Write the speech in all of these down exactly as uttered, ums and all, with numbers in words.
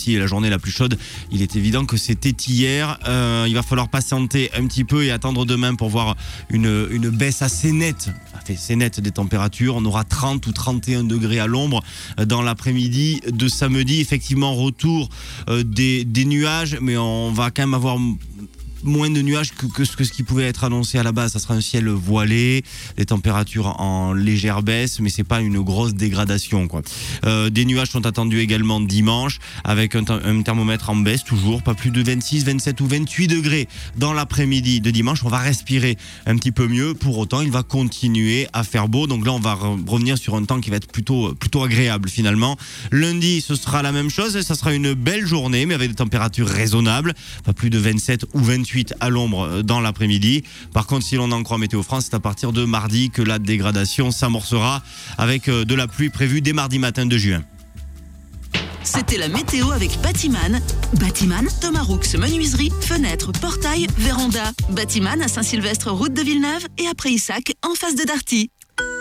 si la journée la plus chaude, il est évident que c'était hier. Euh, il va falloir patienter un petit peu et attendre demain pour voir une, une baisse assez nette, assez nette des températures. On aura trente ou trente et un degrés à l'ombre dans l'après-midi de samedi. Effectivement, retour euh, des, des nuages, mais on va quand même avoir moins de nuages que, que, ce, que ce qui pouvait être annoncé à la base. Ça sera un ciel voilé, des températures en légère baisse, mais c'est pas une grosse dégradation, quoi. Euh, des nuages sont attendus également dimanche, avec un, un thermomètre en baisse toujours, pas plus de vingt-six, vingt-sept ou vingt-huit degrés dans l'après-midi de dimanche. On va respirer un petit peu mieux. Pour autant, il va continuer à faire beau. Donc là, on va re- revenir sur un temps qui va être plutôt, plutôt agréable finalement. Lundi, ce sera la même chose. Ça sera une belle journée, mais avec des températures raisonnables, pas plus de vingt-sept ou vingt-huit à l'ombre dans l'après-midi. Par contre, si l'on en croit Météo France, c'est à partir de mardi que la dégradation s'amorcera avec de la pluie prévue dès mardi matin de juin. C'était la météo avec Batiman. Batiman, Thomas Roux, menuiserie, fenêtres, portail, véranda. Batiman à Saint-Sylvestre, route de Villeneuve et à Prayssac, en face de Darty.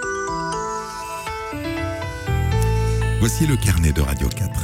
Voici le carnet de Radio quatre.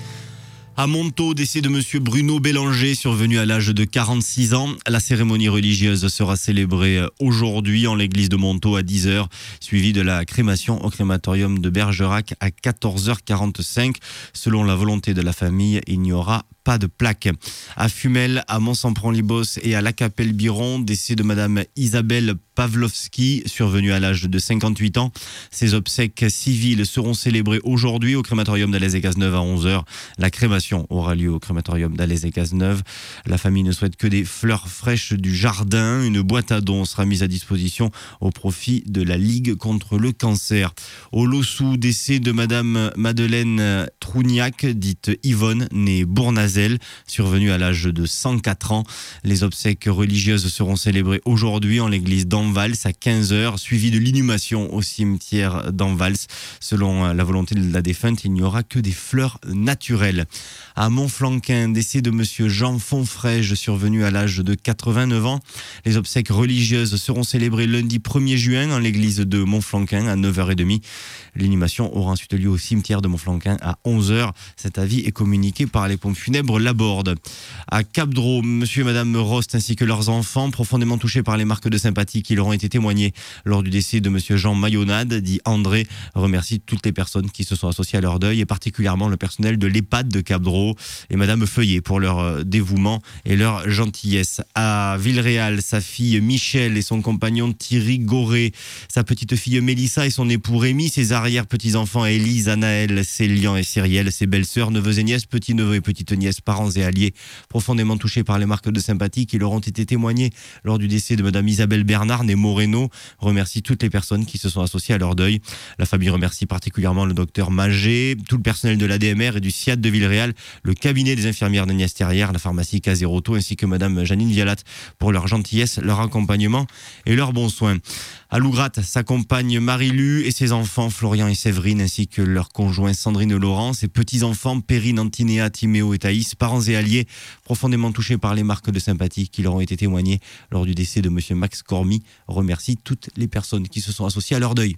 À Montaut, décès de monsieur Bruno Bélanger, survenu à l'âge de quarante-six ans. La cérémonie religieuse sera célébrée aujourd'hui en l'église de Montaut à dix heures, suivie de la crémation au crématorium de Bergerac à quatorze heures quarante-cinq. Selon la volonté de la famille, il n'y aura pas de plaque. À Fumel, à Mont-Saint-Prand-Libos et à La Capelle-Biron, décès de madame Isabelle Pavlovski, survenue à l'âge de cinquante-huit ans. Ses obsèques civiles seront célébrées aujourd'hui au crématorium d'Alès et Cazeneuve à onze heures. La crémation aura lieu au crématorium d'Alès et Cazeneuve. La famille ne souhaite que des fleurs fraîches du jardin. Une boîte à dons sera mise à disposition au profit de la Ligue contre le cancer. Au Lossou, décès de madame Madeleine Trougnac, dite Yvonne, née Bournazel, survenue à l'âge de cent quatre ans. Les obsèques religieuses seront célébrées aujourd'hui en l'église d'Envals à quinze heures, suivi de l'inhumation au cimetière d'Envals. Selon la volonté de la défunte, il n'y aura que des fleurs naturelles. À Montflanquin, décès de monsieur Jean Fonfrège, survenu à l'âge de quatre-vingt-neuf ans. Les obsèques religieuses seront célébrées lundi premier juin en l'église de Montflanquin à neuf heures trente. L'inhumation aura ensuite lieu au cimetière de Montflanquin à onze heures. Cet avis est communiqué par les pompes funèbres Laborde. À Cap-Dro, monsieur et madame Rost ainsi que leurs enfants, profondément touchés par les marques de sympathie qui leur ont été témoignées lors du décès de monsieur Jean Mayonnade, dit André, remercie toutes les personnes qui se sont associées à leur deuil et particulièrement le personnel de l'EHPAD de Cap-Dro et madame Feuillet pour leur dévouement et leur gentillesse. À Villeréal, sa fille Michel et son compagnon Thierry Goré, sa petite fille Mélissa et son époux Rémi, ses arrière-petits-enfants Élise, Anaël, Célian et Cyrielle, ses belles-sœurs, neveux et nièces, petits-neveux et petites-nièces, parents et alliés, profondément touchés par les marques de sympathie qui leur ont été témoignées lors du décès de madame Isabelle Bernard, née Moreno, remercie toutes les personnes qui se sont associées à leur deuil. La famille remercie particulièrement le docteur Magé, tout le personnel de l'A D M R et du SIAD de Villeréal, le cabinet des infirmières d'Agnès Thérière, la pharmacie Caseroto, ainsi que madame Janine Vialat pour leur gentillesse, leur accompagnement et leurs bons soins. À Lougratte, sa compagne Marie-Lu et ses enfants Florian et Séverine, ainsi que leurs conjoints Sandrine et Laurent, ses petits-enfants Perrine, Antinéa, Timéo et Thaïs, parents et alliés, profondément touchés par les marques de sympathie qui leur ont été témoignées lors du décès de monsieur Max Cormy, remercie toutes les personnes qui se sont associées à leur deuil.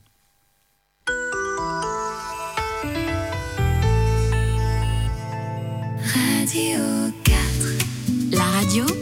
Radio quatre. La radio